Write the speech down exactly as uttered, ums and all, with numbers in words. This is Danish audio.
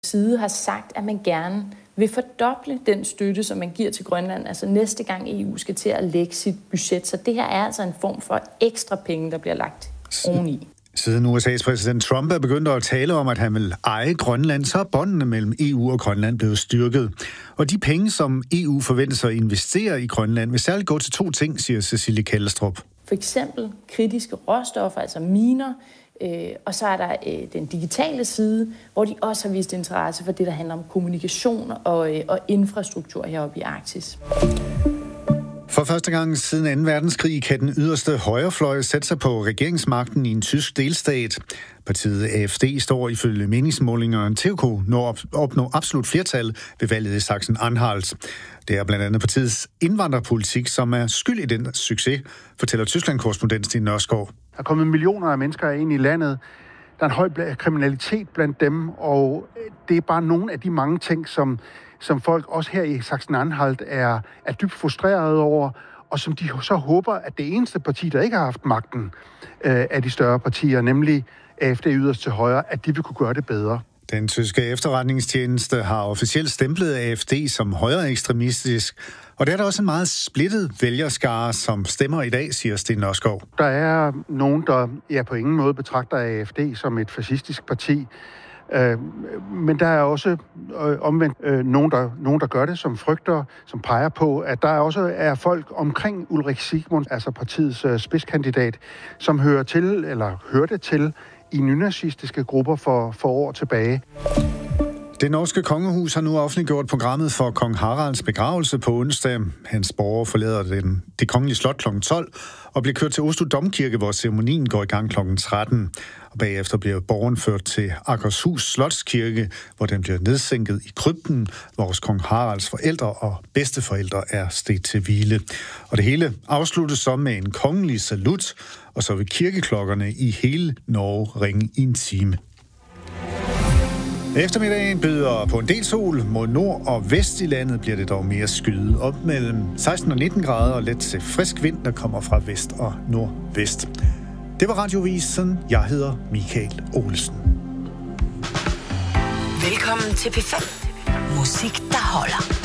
side har sagt, at man gerne vil fordoble den støtte, som man giver til Grønland, altså næste gang E U skal til at lægge sit budget. Så det her er altså en form for ekstra penge, der bliver lagt oveni. Siden U S A's præsident Trump er begyndt at tale om, at han vil eje Grønland, så er båndene mellem E U og Grønland blevet styrket. Og de penge, som E U forventes at investere i Grønland, vil særligt gå til to ting, siger Cecilie Kallestrup. For eksempel kritiske råstoffer, altså miner, øh, og så er der øh, den digitale side, hvor de også har vist interesse for det, der handler om kommunikation og, øh, og infrastruktur heroppe i Arktis. For første gang siden anden verdenskrig kan den yderste højrefløj sætte sig på regeringsmagten i en tysk delstat. Partiet A F D står ifølge meningsmålingerne til at kunne opnå absolut flertal ved valget i Sachsen-Anhalt. Det er blandt andet partiets indvandrerpolitik, som er skyld i den succes, fortæller Tyskland-korrespondent Sten Nørskov. Der er kommet millioner af mennesker ind i landet. Der er en høj kriminalitet blandt dem, og det er bare nogle af de mange ting, som som folk også her i Sachsen-Anhalt er, er dybt frustrerede over, og som de så håber, at det eneste parti, der ikke har haft magten øh, af de større partier, nemlig A F D yderst til højre, at de vil kunne gøre det bedre. Den tyske efterretningstjeneste har officielt stemplet A F D som højreekstremistisk, og der er der også en meget splittet vælgerskare, som stemmer i dag, siger Sten Nørskov. Der er nogen, der ja, på ingen måde betragter A F D som et fascistisk parti. Øh, men der er også øh, omvendt øh, nogen, der, nogen, der gør det, som frygter, som peger på, at der også er folk omkring Ulrik Sigmund, altså partiets øh, spidskandidat, som hører til, eller hørte til, i nynazistiske grupper for, for år tilbage. Det norske kongehus har nu offentliggjort programmet for kong Haralds begravelse på onsdag. Hans borger forlader den, det kongelige slot klokken tolv og bliver kørt til Oslo Domkirke, hvor ceremonien går i gang klokken tretten. Og bagefter bliver borgeren ført til Akershus Slotskirke, hvor den bliver nedsænket i krypten, hvor kong Haralds forældre og bedsteforældre er stedt til hvile. Og det hele afsluttes så med en kongelig salut, og så vil kirkeklokkerne i hele Norge ringe i en time. Eftermiddagen byder på en del sol. Mod nord og vest i landet bliver det dog mere skyet. Op mellem seksten og nitten grader og let til frisk vind, der kommer fra vest og nordvest. Det var Radiovisen. Jeg hedder Michael Olsen. Velkommen til P fem. Musik, der holder.